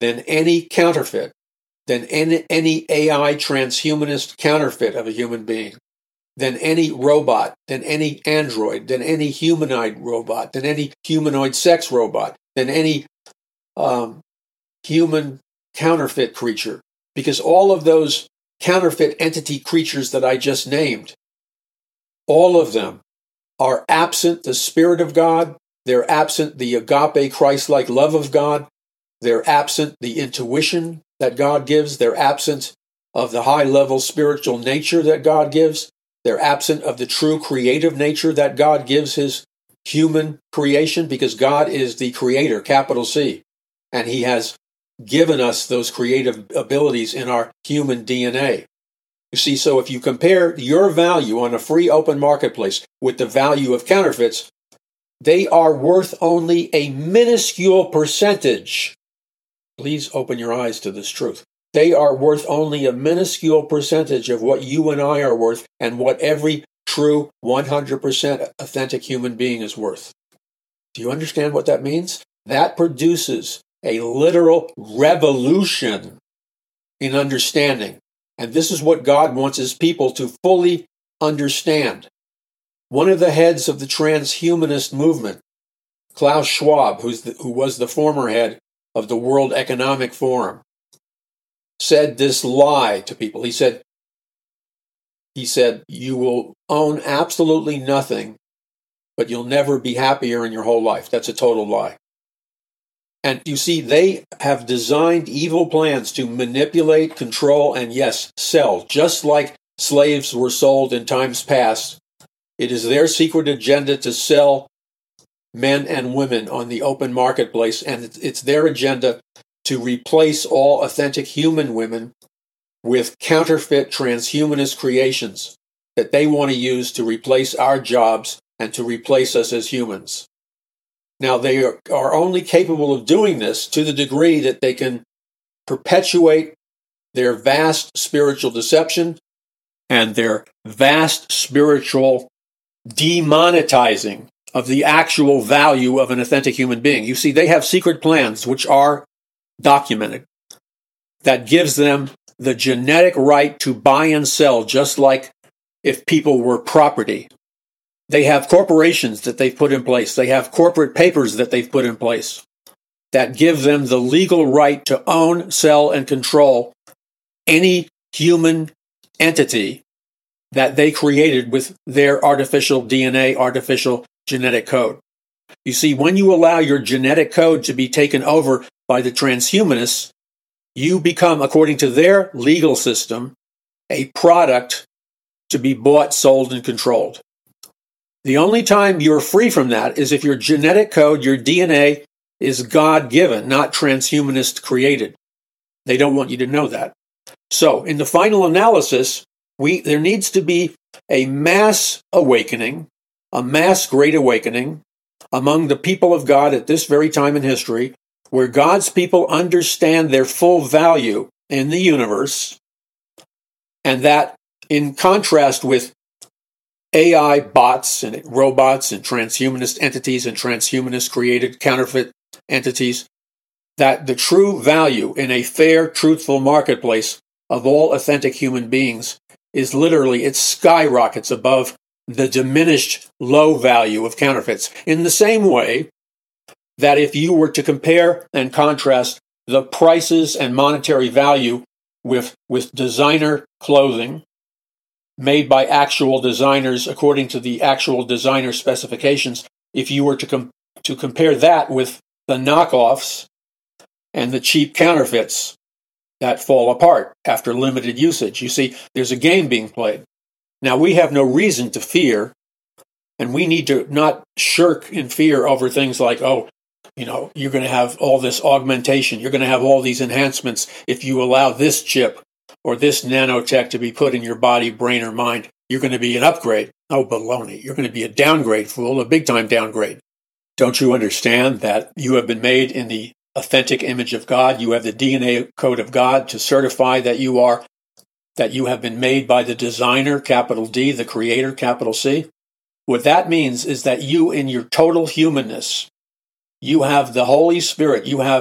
than any counterfeit, than any AI transhumanist counterfeit of a human being, than any robot, than any android, than any humanoid robot, than any humanoid sex robot, than any human counterfeit creature. Because all of those counterfeit entity creatures that I just named, all of them are absent the Spirit of God, they're absent the agape Christ-like love of God, they're absent the intuition that God gives, they're absent of the high-level spiritual nature that God gives, they're absent of the true creative nature that God gives his human creation, because God is the creator, capital C, and he has given us those creative abilities in our human DNA. You see, so if you compare your value on a free open marketplace with the value of counterfeits, they are worth only a minuscule percentage. Please open your eyes to this truth. They are worth only a minuscule percentage of what you and I are worth and what every true 100% authentic human being is worth. Do you understand what that means? That produces a literal revolution in understanding. And this is what God wants his people to fully understand. One of the heads of the transhumanist movement, Klaus Schwab, who was the former head of the World Economic Forum, said this lie to people. He said, you will own absolutely nothing, but you'll never be happier in your whole life. That's a total lie. And you see, they have designed evil plans to manipulate, control, and yes, sell, just like slaves were sold in times past. It is their secret agenda to sell men and women on the open marketplace, and it's their agenda to replace all authentic human women with counterfeit transhumanist creations that they want to use to replace our jobs and to replace us as humans. Now, they are only capable of doing this to the degree that they can perpetuate their vast spiritual deception and their vast spiritual demonetizing of the actual value of an authentic human being. You see, they have secret plans, which are documented, that gives them the genetic right to buy and sell, just like if people were property. They have corporations that they've put in place. They have corporate papers that they've put in place that give them the legal right to own, sell, and control any human entity that they created with their artificial DNA, artificial genetic code. You see, when you allow your genetic code to be taken over by the transhumanists, you become, according to their legal system, a product to be bought, sold, and controlled. The only time you're free from that is if your genetic code, your DNA, is God-given, not transhumanist created. They don't want you to know that. So, in the final analysis, there needs to be a mass awakening, a mass great awakening among the people of God at this very time in history, where God's people understand their full value in the universe, and that, in contrast with AI bots and robots and transhumanist entities and transhumanist created counterfeit entities, that the true value in a fair, truthful marketplace of all authentic human beings is literally, it skyrockets above the diminished low value of counterfeits. In the same way that if you were to compare and contrast the prices and monetary value with designer clothing made by actual designers according to the actual designer specifications, if you were to compare that with the knockoffs and the cheap counterfeits that fall apart after limited usage, you see, there's a game being played. Now, we have no reason to fear, and we need to not shirk in fear over things like, you're going to have all this augmentation, you're going to have all these enhancements if you allow this chip or this nanotech to be put in your body, brain, or mind. You're going to be an upgrade. Oh, baloney. You're going to be a downgrade, fool, a big-time downgrade. Don't you understand that you have been made in the authentic image of God? You have the DNA code of God to certify that you have been made by the designer, capital D, the creator, capital C. What that means is that you, in your total humanness, you have the Holy Spirit, you have